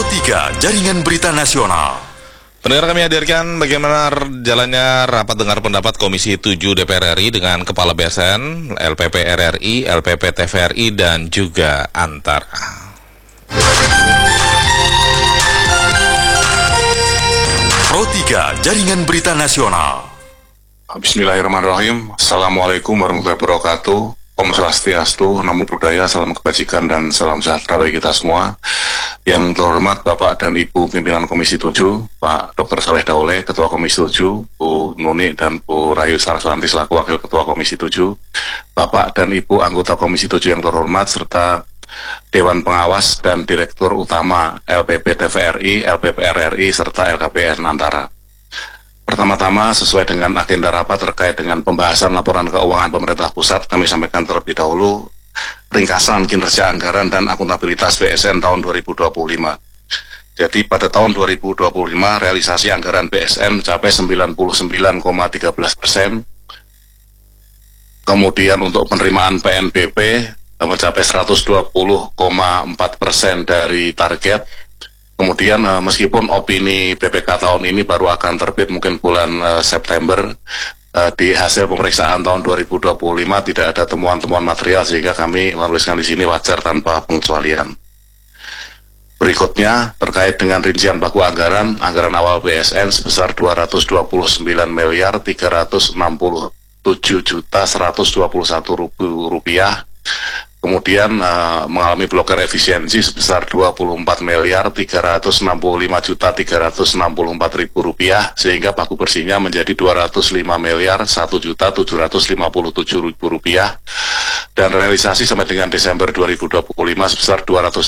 Pro 3 Jaringan Berita Nasional. Pendengar, kami hadirkan bagaimana jalannya rapat dengar pendapat Komisi 7 DPR RI dengan Kepala BSN, LPP RRI, LPP TVRI, dan juga Antara. Pro 3 Jaringan Berita Nasional. Bismillahirrahmanirrahim. Assalamualaikum warahmatullahi wabarakatuh. Om Swastiastu, Namo Buddhaya, salam kebajikan dan salam sejahtera bagi kita semua. Yang terhormat Bapak dan Ibu pimpinan Komisi 7, Pak Dr. Saleh Daule, Ketua Komisi 7, Bu Nuni dan Bu Rayu Saraswanti selaku Wakil Ketua Komisi 7, Bapak dan Ibu anggota Komisi 7 yang terhormat, serta Dewan Pengawas dan Direktur Utama LPP TVRI, LPP RRI, serta LKPN Antara. Pertama-tama, sesuai dengan agenda rapat terkait dengan pembahasan laporan keuangan pemerintah pusat, kami sampaikan terlebih dahulu ringkasan kinerja anggaran dan akuntabilitas BSN tahun 2025. Jadi pada tahun 2025, realisasi anggaran BSN mencapai 99,13%. Kemudian untuk penerimaan PNBP mencapai 120,4% dari target. Kemudian meskipun opini BPK tahun ini baru akan terbit mungkin bulan September, di hasil pemeriksaan tahun 2025 tidak ada temuan-temuan material sehingga kami menuliskan di sini wajar tanpa pengecualian. Berikutnya terkait dengan rincian baku anggaran awal BSN sebesar 229.367.121 rupiah. Kemudian mengalami blokir efisiensi sebesar 24.365.364.000 rupiah, sehingga baku bersihnya menjadi 205.1.757.000 rupiah, dan realisasi sampai dengan Desember 2025 sebesar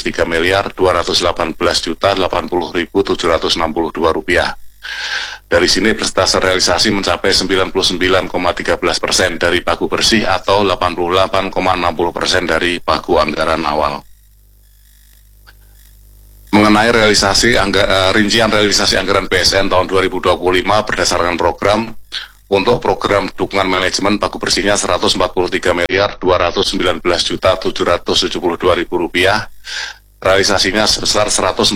203.218.080.080.762 rupiah. Dari sini persentase realisasi mencapai 99,13% dari baku bersih atau 88,60% dari baku anggaran awal. Mengenai rincian realisasi anggaran BSN tahun 2025 berdasarkan program, untuk program dukungan manajemen baku bersihnya 143.219.772.000 rupiah. Realisasinya sebesar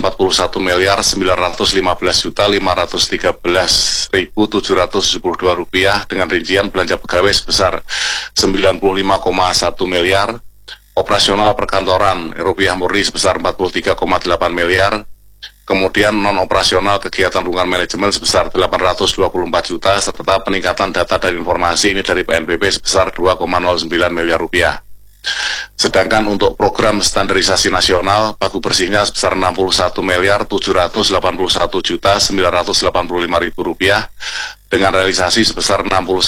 141.915.513.772 rupiah, dengan rincian belanja pegawai sebesar 95,1 miliar, operasional perkantoran rupiah murni sebesar 43,8 miliar, kemudian non-operasional kegiatan dukungan manajemen sebesar 824 juta, serta peningkatan data dan informasi ini dari PNBP sebesar 2,09 miliar rupiah. Sedangkan untuk program standarisasi nasional, baku bersihnya sebesar 61.781.985.000 rupiah, dengan realisasi sebesar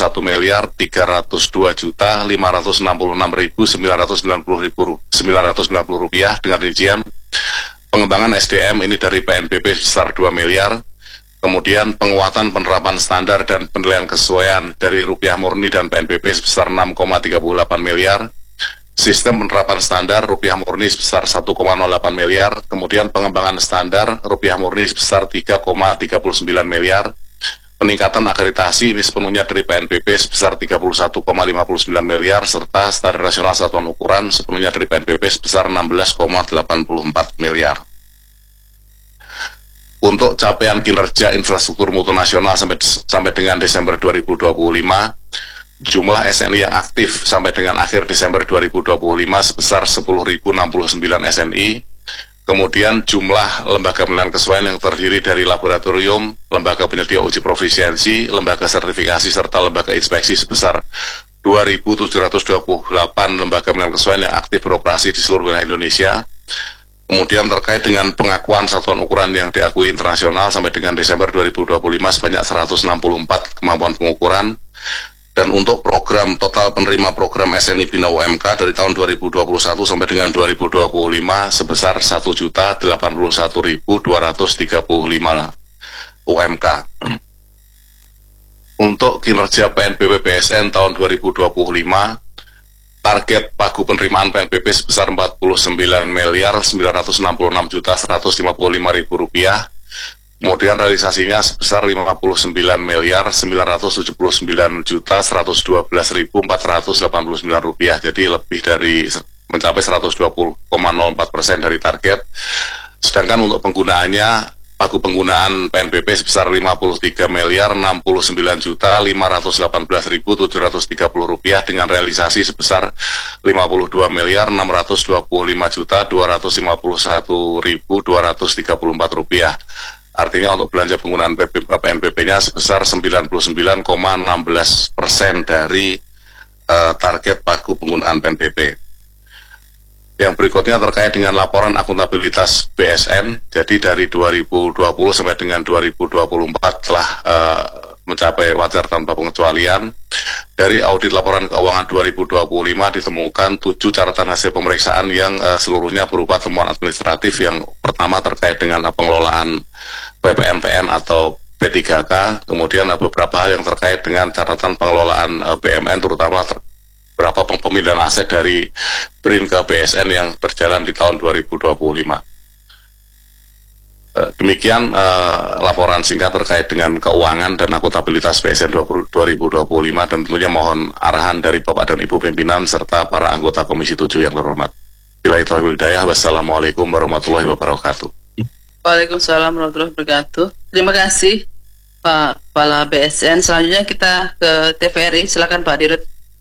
61.302.566.990 rupiah, dengan rincian pengembangan SDM ini dari PNBP sebesar 2 miliar, kemudian penguatan penerapan standar dan penilaian kesesuaian dari rupiah murni dan PNBP sebesar 6,38 miliar, sistem penerapan standar rupiah murni sebesar 1,08 miliar, kemudian pengembangan standar rupiah murni sebesar 3,39 miliar, peningkatan akreditasi ini sepenuhnya dari PNBP sebesar 31,59 miliar, serta standar nasional satuan ukuran sepenuhnya dari PNBP sebesar 16,84 miliar. Untuk capaian kinerja infrastruktur mutu nasional sampai dengan Desember 2025, jumlah SNI yang aktif sampai dengan akhir Desember 2025 sebesar 10.069 SNI. Kemudian jumlah lembaga penilaian kesesuaian yang terdiri dari laboratorium, lembaga penyedia uji profisiensi, lembaga sertifikasi, serta lembaga inspeksi sebesar 2.728 lembaga penilaian kesesuaian yang aktif beroperasi di seluruh wilayah Indonesia. Kemudian terkait dengan pengakuan satuan ukuran yang diakui internasional sampai dengan Desember 2025 sebanyak 164 kemampuan pengukuran. Dan untuk program total penerima program SNI Bina UMK dari tahun 2021 sampai dengan 2025 sebesar 1.081.235 UMK. Untuk kinerja PNBP BSN tahun 2025, target pagu penerimaan PNBP sebesar 49.966.155.000 rupiah. Kemudian realisasinya sebesar 59.979.112.489 rupiah, jadi lebih dari mencapai 120,04% dari target. Sedangkan untuk penggunaannya, pagu penggunaan PNBP sebesar 53 miliar 69 juta 518.730 rupiah dengan realisasi sebesar 52 miliar 625 juta 251.234 rupiah. Artinya untuk belanja penggunaan PNBP-nya sebesar 99,16% dari target pagu penggunaan PNBP. Yang berikutnya terkait dengan laporan akuntabilitas BSN. Jadi dari 2020 sampai dengan 2024 telah mencapai wajar tanpa pengecualian. Dari audit laporan keuangan 2025 ditemukan 7 catatan hasil pemeriksaan yang seluruhnya berupa temuan administratif. Yang pertama terkait dengan pengelolaan PPNPN atau P3K, kemudian beberapa hal yang terkait dengan catatan pengelolaan BMN, terutama berapa pemindahan aset dari BRIN ke BSN yang berjalan di tahun 2025. Demikian laporan singkat terkait dengan keuangan dan akuntabilitas BSN 2025, dan tentunya mohon arahan dari Bapak dan Ibu pimpinan serta para anggota Komisi 7 yang terhormat. Billahi taufiq wal hidayah. Wassalamualaikum warahmatullahi wabarakatuh. Waalaikumsalam warahmatullahi wabarakatuh. Terima kasih Pak Kepala BSN. Selanjutnya kita ke TVRI. Silakan Pak Dirut.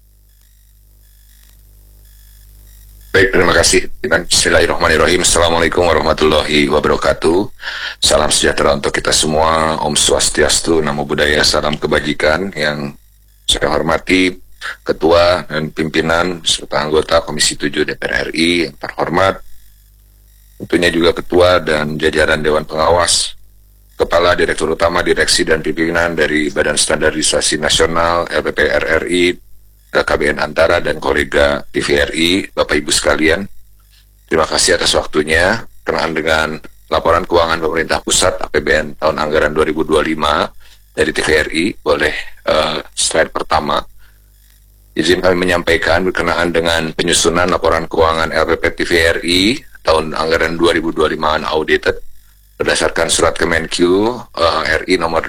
Baik, terima kasih. Bismillahirrahmanirrahim. Assalamualaikum warahmatullahi wabarakatuh. Salam sejahtera untuk kita semua. Om Swastiastu, Namo Buddhaya, salam kebajikan. Yang saya hormati Ketua dan Pimpinan serta anggota Komisi 7 DPR RI yang terhormat, tentunya juga Ketua dan jajaran Dewan Pengawas, Kepala Direktur Utama Direksi dan Pimpinan dari Badan Standarisasi Nasional LPP RRI, KBN Antara, dan kolega TVRI, Bapak Ibu sekalian. Terima kasih atas waktunya. Berkenaan dengan laporan keuangan pemerintah pusat APBN tahun anggaran 2025 dari TVRI, boleh slide pertama. Izin kami menyampaikan berkenaan dengan penyusunan laporan keuangan LPP TVRI tahun anggaran 2025 unaudited berdasarkan surat Kemenq RI nomor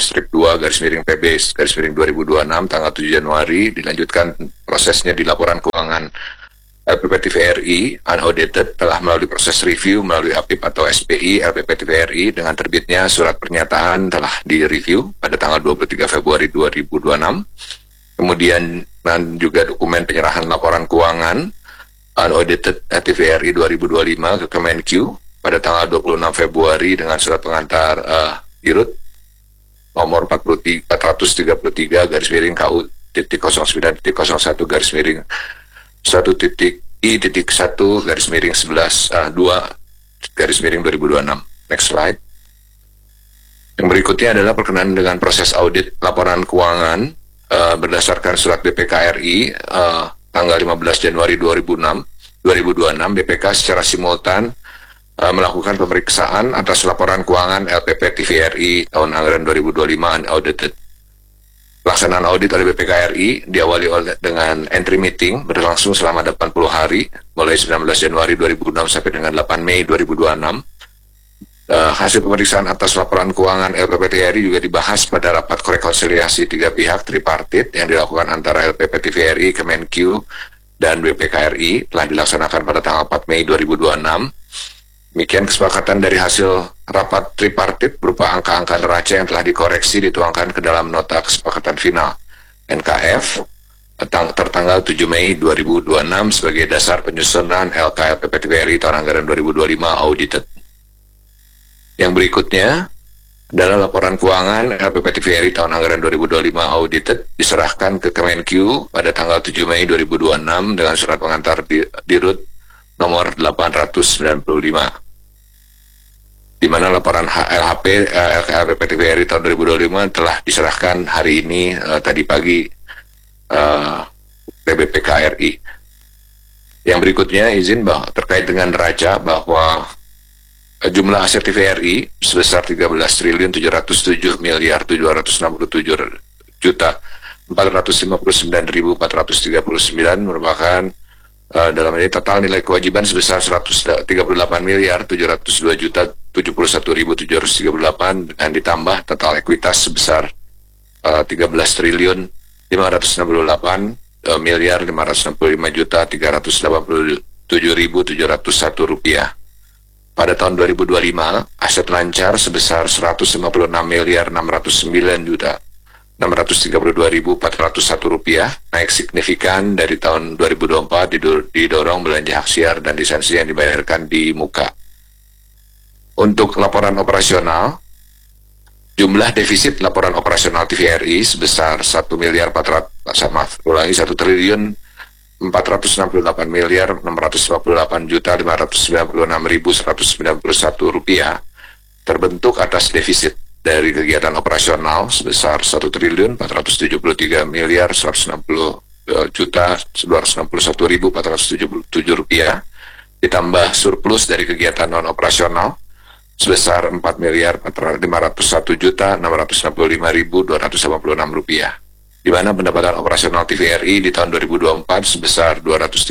S-2/PB/2026 tanggal 7 Januari, dilanjutkan prosesnya di laporan keuangan LPP TVRI unaudited telah melalui proses review melalui APIP atau SPI LPP TVRI dengan terbitnya surat pernyataan telah direview pada tanggal 23 Februari 2026. Kemudian dan juga dokumen penyerahan laporan keuangan unaudited TVRI 2025 ke Kemenq pada tanggal 26 Februari dengan surat pengantar Dirut nomor 430/1.0.1/1-I-1-11/11/2026. Next slide. Yang berikutnya adalah berkenaan dengan proses audit laporan keuangan berdasarkan surat BPK RI tanggal 15 Januari 2026. BPK secara simultan melakukan pemeriksaan atas laporan keuangan LPP TVRI tahun anggaran 2025 unaudited. Pelaksanaan audit oleh BPK RI diawali dengan entry meeting berlangsung selama 80 hari mulai 19 Januari 2006 sampai dengan 8 Mei 2026. Hasil pemeriksaan atas laporan keuangan LPP TVRI juga dibahas pada rapat rekonsiliasi 3 pihak tripartit yang dilakukan antara LPP TVRI, Kemenq, dan BPK RI telah dilaksanakan pada tanggal 4 Mei 2026. Demikian kesepakatan dari hasil rapat tripartit berupa angka-angka neraca yang telah dikoreksi dituangkan ke dalam nota kesepakatan final NKF tertanggal 7 Mei 2026 sebagai dasar penyusunan LKLPP TVRI tahun anggaran 2025 audited. Yang berikutnya adalah laporan keuangan LPP TVRI tahun anggaran 2025 audited diserahkan ke Kemenq pada tanggal 7 Mei 2026 dengan surat pengantar Dirut nomor 895, di mana laporan LKLPP TVRI tahun 2025 telah diserahkan hari ini tadi pagi BPK RI. Yang berikutnya izin terkait dengan neraca bahwa jumlah aset TVRI sebesar 13.737.459.439 merupakan dalam ini total nilai kewajiban sebesar 138.702.701.738 dan ditambah total ekuitas sebesar 13.568.565.387.701 rupiah. pada tahun 2025, aset lancar sebesar 156.909.632.401 rupiah, naik signifikan dari tahun 2024 didorong belanja hak siar dan lisensi yang dibayarkan di muka. Untuk laporan operasional, jumlah defisit laporan operasional TVRI sebesar 1.468.658.596.191 rupiah terbentuk atas defisit dari kegiatan operasional sebesar 1.460.261.477 rupiah ditambah surplus dari kegiatan non operasional sebesar 4.501.665.286 rupiah, di mana pendapatan operasional TVRI di tahun 2024 sebesar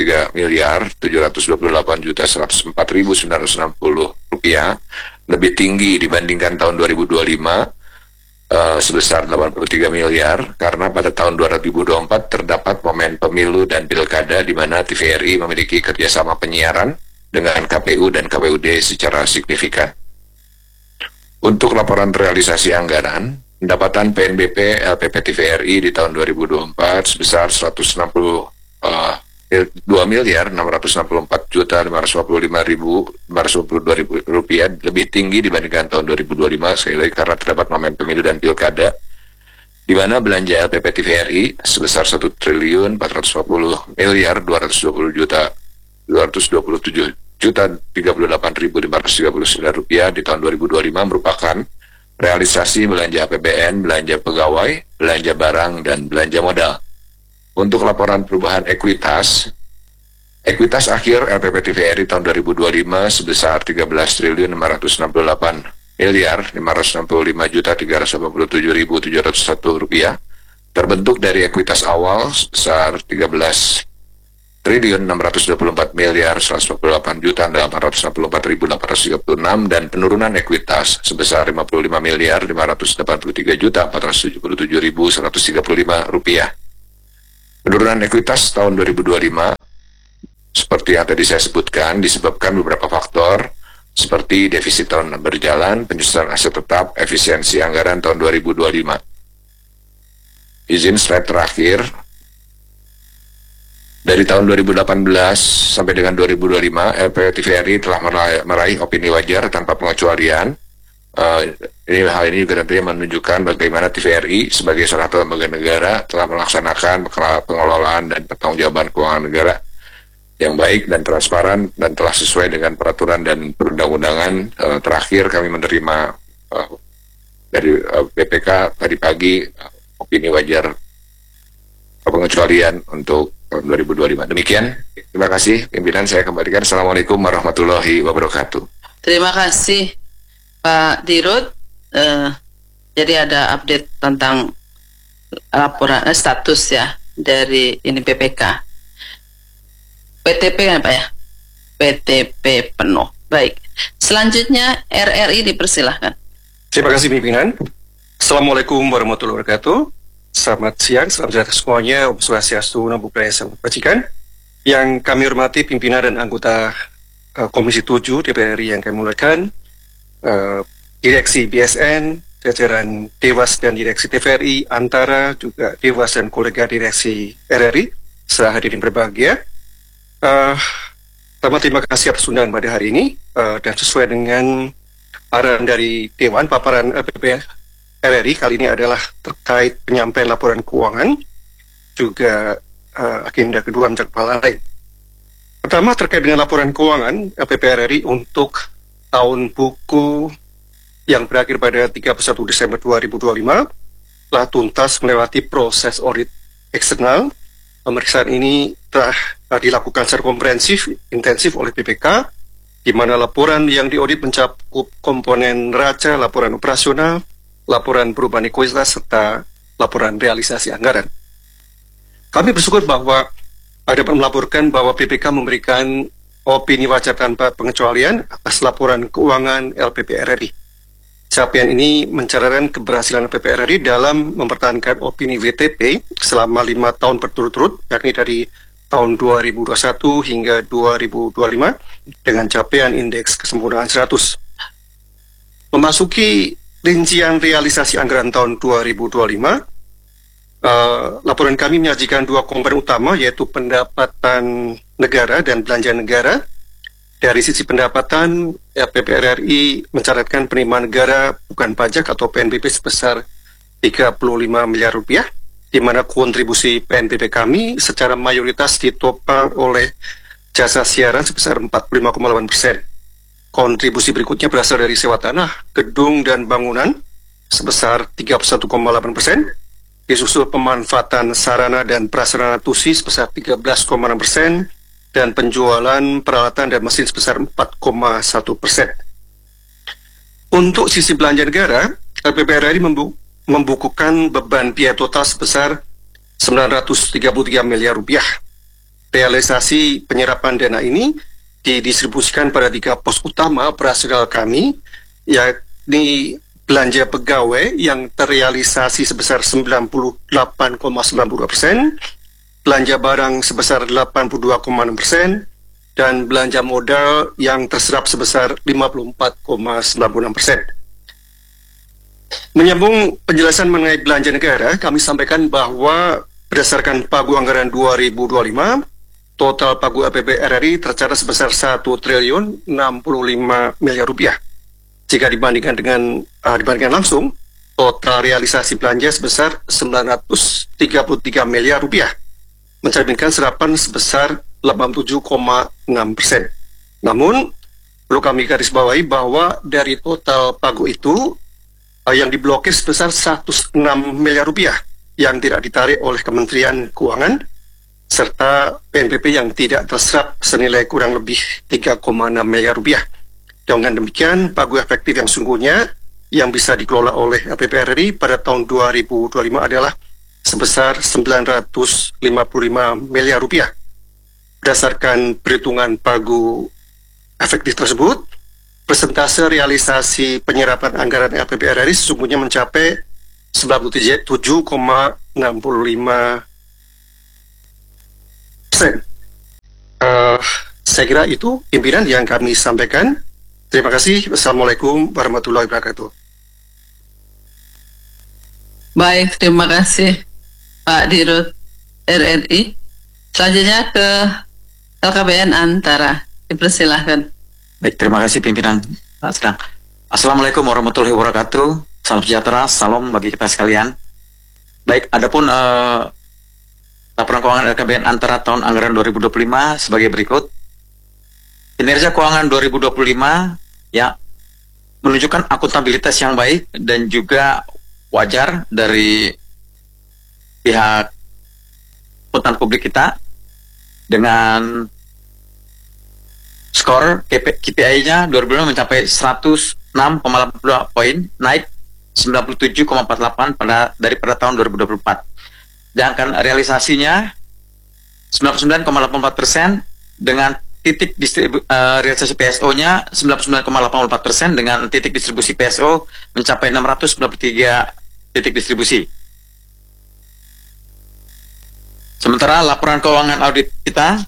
203.728.104.960 rupiah, lebih tinggi dibandingkan tahun 2025 sebesar 83 miliar, karena pada tahun 2024 terdapat momen pemilu dan pilkada di mana TVRI memiliki kerjasama penyiaran dengan KPU dan KPUD secara signifikan. Untuk laporan realisasi anggaran, pendapatan PNBP LPP TVRI di tahun 2024 sebesar 262.664.555.522 rupiah, lebih tinggi dibandingkan tahun 2025 sekali lagi karena terdapat momen pemilu dan pilkada, di mana belanja LPP TVRI sebesar 1.440.227.038.559 rupiah di tahun 2025 merupakan realisasi belanja APBN, belanja pegawai, belanja barang, dan belanja modal. Untuk laporan perubahan ekuitas akhir LPP TVRI tahun 2025 sebesar 13.565.565.387.701 rupiah, terbentuk dari ekuitas awal sebesar 13.124.148.864.836 dan penurunan ekuitas sebesar 55.583.477.135 rupiah. Penurunan ekuitas tahun 2025 seperti yang tadi saya sebutkan disebabkan beberapa faktor seperti defisit tahun berjalan, penyusunan aset tetap, efisiensi anggaran tahun 2025. Izin slide terakhir. Dari tahun 2018 sampai dengan 2025, LPP TVRI telah meraih opini wajar tanpa pengecualian. Hal ini juga tentunya menunjukkan bagaimana TVRI sebagai salah satu lembaga negara telah melaksanakan pengelolaan dan pertanggungjawaban keuangan negara yang baik dan transparan dan telah sesuai dengan peraturan dan perundang-undangan. Terakhir kami menerima dari BPK tadi pagi opini wajar pengecualian untuk tahun 2025. Demikian, terima kasih pimpinan, saya kembalikan. Assalamualaikum warahmatullahi wabarakatuh. Terima kasih Pak Dirut. Jadi ada update tentang laporan status ya dari ini PPK. PTP kan Pak ya? PTP penuh. Baik. Selanjutnya RRI dipersilahkan. Terima kasih pimpinan. Assalamualaikum warahmatullahi wabarakatuh. Selamat siang, salam sejahtera semuanya, Om Swastiastu, Namo Buddhaya, Salam Kebajikan. Yang kami hormati pimpinan dan anggota Komisi 7 DPR RI yang kami muliakan, Direksi BSN, jajaran Dewas dan Direksi TVRI, Antara, juga Dewas dan kolega Direksi RRI, serta hadirin berbahagia. Pertama, terima kasih atas undangan pada hari ini, dan sesuai dengan arahan dari Dewan, paparan LPP RRI kali ini adalah terkait penyampaian laporan keuangan, juga agenda kedua mencakup hal lain. Pertama, terkait dengan laporan keuangan LPP RRI untuk tahun buku yang berakhir pada 31 Desember 2025 telah tuntas melewati proses audit eksternal. Pemeriksaan ini telah dilakukan secara komprehensif, intensif oleh BPK, di mana laporan yang diaudit mencakup komponen neraca, laporan operasional, laporan perubahan ekuitas, serta laporan realisasi anggaran. Kami bersyukur bahwa dapat melaporkan bahwa BPK memberikan opini wajar tanpa pengecualian atas laporan keuangan LPP RRI. Capaian ini mencatatkan keberhasilan LPP RRI dalam mempertahankan opini WTP selama 5 tahun berturut-turut, yakni dari tahun 2021 hingga 2025 dengan capaian indeks kesempurnaan 100. Memasuki rincian realisasi anggaran tahun 2025, laporan kami menyajikan dua komponen utama, yaitu pendapatan negara dan belanja negara. Dari sisi pendapatan, LPP RRI mencatatkan penerimaan negara bukan pajak atau PNBP sebesar 35 miliar rupiah, di mana kontribusi PNBP kami secara mayoritas ditopang oleh jasa siaran sebesar 45,8%. Kontribusi berikutnya berasal dari sewa tanah, gedung, dan bangunan sebesar 31,8%, disusul pemanfaatan sarana dan prasarana TUSI sebesar 13,6%, dan penjualan peralatan dan mesin sebesar 4,1%. Untuk sisi belanja negara, LPP RRI membukukan beban biaya total sebesar 933 miliar rupiah. Realisasi penyerapan dana ini didistribusikan pada 3 pos utama operasional kami, yakni belanja pegawai yang terrealisasi sebesar 98,92%, belanja barang sebesar 82,6%, dan belanja modal yang terserap sebesar 54,96%. Menyambung penjelasan mengenai belanja negara, kami sampaikan bahwa berdasarkan pagu anggaran 2025, total pagu APBD RRI tercatat sebesar 1.065 miliar rupiah. Jika dibandingkan langsung, total realisasi belanja sebesar 933 miliar rupiah, mencerminkan serapan sebesar 87,6%. Namun, perlu kami garis bawahi bahwa dari total pagu itu, yang diblokir sebesar 106 miliar rupiah yang tidak ditarik oleh Kementerian Keuangan, serta PNBP yang tidak terserap senilai kurang lebih 3,6 miliar rupiah. Dengan demikian, pagu efektif yang sungguhnya yang bisa dikelola oleh LPP RRI pada tahun 2025 adalah sebesar 955 miliar rupiah. Berdasarkan perhitungan pagu efektif tersebut, persentase realisasi penyerapan anggaran LPP RRI sesungguhnya mencapai 97,65%. Saya kira itu pimpinan yang kami sampaikan. Terima kasih. Wassalamualaikum warahmatullahi wabarakatuh. Baik, terima kasih Pak Dirut RRI. Selanjutnya ke LKBN Antara. Dipersilahkan. Baik, terima kasih pimpinan Pak Sedang. Assalamualaikum warahmatullahi wabarakatuh. Salam sejahtera, salam bagi kita sekalian. Baik, adapun laporan keuangan LKBN Antara tahun anggaran 2025 sebagai berikut. Kinerja keuangan 2025 ya menunjukkan akuntabilitas yang baik dan juga wajar dari pihak akuntan publik kita dengan skor KPI-nya 2025 mencapai 106,82 poin, naik 97,48 daripada tahun 2024. Sedangkan realisasinya 99,84% dengan titik realisasi PSO-nya 99,84% dengan titik distribusi PSO mencapai 693 titik distribusi. Sementara laporan keuangan audit kita,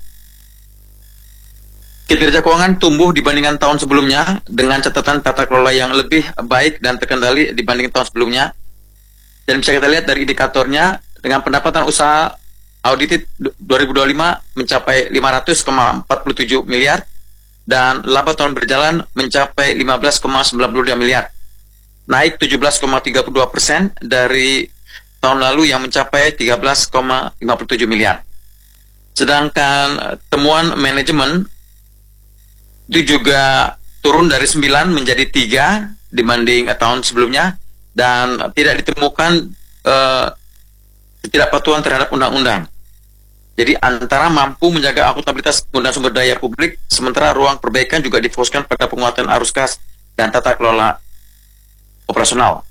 kinerja keuangan tumbuh dibandingkan tahun sebelumnya dengan catatan tata kelola yang lebih baik dan terkendali dibanding tahun sebelumnya. Dan bisa kita lihat dari indikatornya, dengan pendapatan usaha audited 2025 mencapai 500,47 miliar dan laba tahun berjalan mencapai 15,92 miliar, naik 17,32% dari tahun lalu yang mencapai 13,57 miliar. Sedangkan temuan manajemen itu juga turun dari 9 menjadi 3 dibanding tahun sebelumnya dan tidak ditemukan ketidakpatuhan terhadap undang-undang. Jadi antara mampu menjaga akuntabilitas penggunaan sumber daya publik, sementara ruang perbaikan juga difokuskan pada penguatan arus kas dan tata kelola operasional.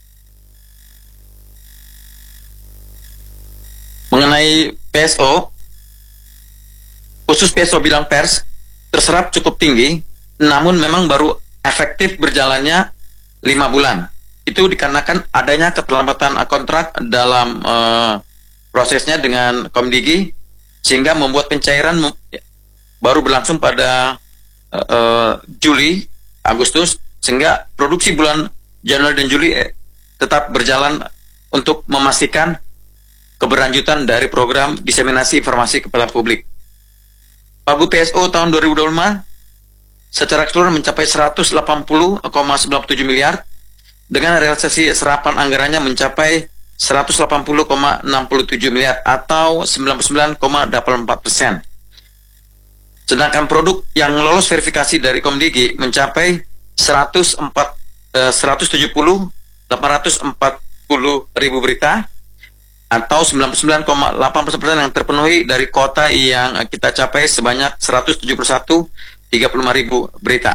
Mengenai PSO, khusus PSO bidang pers, terserap cukup tinggi, namun memang baru efektif berjalannya 5 bulan. Itu dikarenakan adanya keterlambatan kontrak dalam prosesnya dengan Komdigi sehingga membuat pencairan baru berlangsung pada Juli, Agustus, sehingga produksi bulan Januari dan Juli tetap berjalan untuk memastikan keberlanjutan dari program diseminasi informasi kepada publik. Pagu PSO tahun 2025 secara keseluruhan mencapai 180,97 miliar dengan realisasi serapan anggarannya mencapai 180,67 miliar atau 99,84%. Sedangkan produk yang lolos verifikasi dari Komdigi mencapai 170.840 ribu berita atau 99,8% yang terpenuhi dari kuota yang kita capai sebanyak 171.35 ribu berita.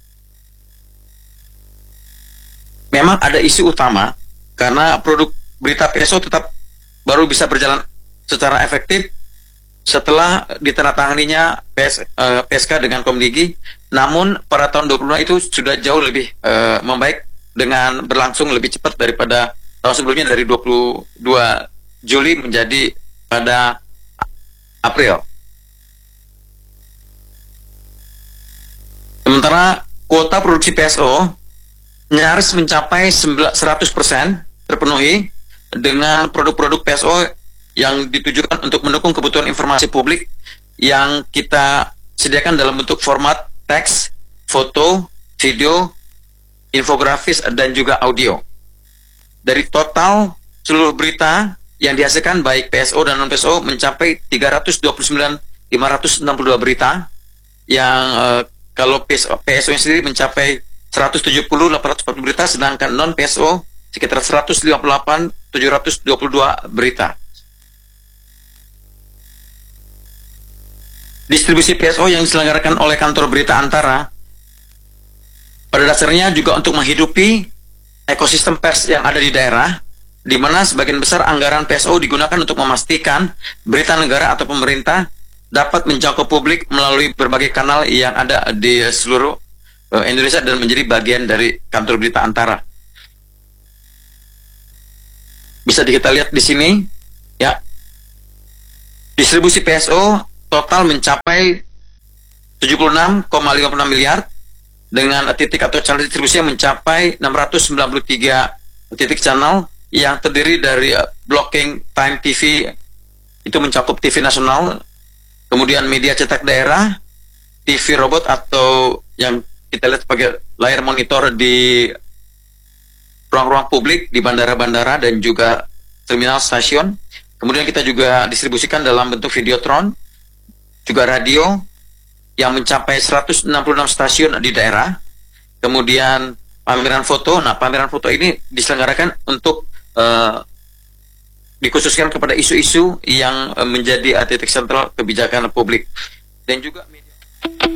Memang ada isu utama karena produk berita PSO tetap baru bisa berjalan secara efektif setelah ditandatanganinya PSK dengan Komdigi. Namun pada tahun 2022 itu sudah jauh lebih membaik dengan berlangsung lebih cepat daripada tahun sebelumnya, dari 22 Juli menjadi pada April. Sementara kuota produksi PSO nyaris mencapai 100% terpenuhi dengan produk-produk PSO yang ditujukan untuk mendukung kebutuhan informasi publik yang kita sediakan dalam bentuk format teks, foto, video, infografis, dan juga audio. Dari total seluruh berita yang dihasilkan baik PSO dan non-PSO mencapai 329.562 berita, yang kalau PSO yang sendiri mencapai 170.840 berita, sedangkan non-PSO sekitar 158.722 berita. Distribusi PSO yang diselenggarakan oleh kantor berita Antara pada dasarnya juga untuk menghidupi ekosistem pers yang ada di daerah, di mana sebagian besar anggaran PSO digunakan untuk memastikan berita negara atau pemerintah dapat menjangkau publik melalui berbagai kanal yang ada di seluruh Indonesia dan menjadi bagian dari kantor berita Antara. Bisa kita lihat di sini, ya. Distribusi PSO total mencapai 76,56 miliar dengan titik atau channel distribusinya mencapai 693 titik channel yang terdiri dari blocking time TV, itu mencakup TV nasional, kemudian media cetak daerah, TV robot atau yang kita lihat sebagai layar monitor di ruang-ruang publik di bandara-bandara dan juga terminal stasiun. Kemudian kita juga distribusikan dalam bentuk videotron, juga radio yang mencapai 166 stasiun di daerah. Kemudian pameran foto. Nah, pameran foto ini diselenggarakan untuk dikhususkan kepada isu-isu yang menjadi titik sentral kebijakan publik dan juga media.